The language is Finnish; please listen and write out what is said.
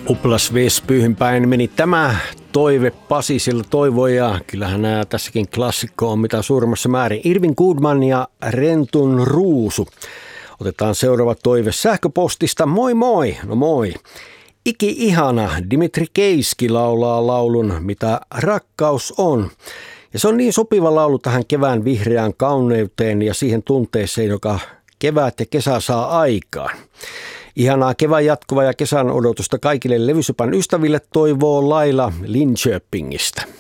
Uplas Vespyyhyn päin meni tämä toive Pasi sillä toivoi, ja kyllähän nämä tässäkin klassikko on mitä suurimmassa määrin. Irvin Goodman ja Rentun Ruusu. Otetaan seuraava toive sähköpostista. Moi moi, no moi. Iki ihana, Dimitri Keiski laulaa laulun Mitä rakkaus on. Ja se on niin sopiva laulu tähän kevään vihreään kauneuteen ja siihen tunteeseen, joka kevät ja kesä saa aikaan. Ihanaa kevään jatkuvaa ja kesän odotusta kaikille Levysopan ystäville toivoo Laila Linköpingistä.